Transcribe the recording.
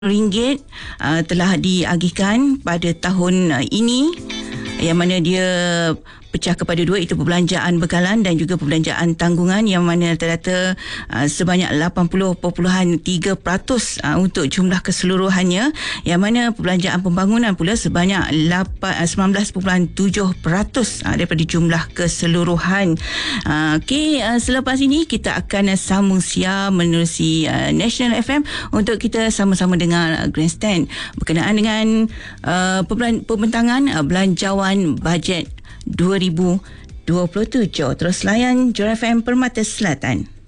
ringgit telah diagihkan pada tahun ini, yang mana dia pecah kepada dua, itu perbelanjaan bekalan dan juga perbelanjaan tanggungan, yang mana rata-rata sebanyak 80.3% untuk jumlah keseluruhannya, yang mana perbelanjaan pembangunan pula sebanyak 19.7% daripada jumlah keseluruhan. Selepas ini kita akan sambung siar menerusi National FM untuk kita sama-sama dengar Grandstand berkenaan dengan pembentangan belanjawan bajet 2027. Terus layan Jura FM Permata Selatan.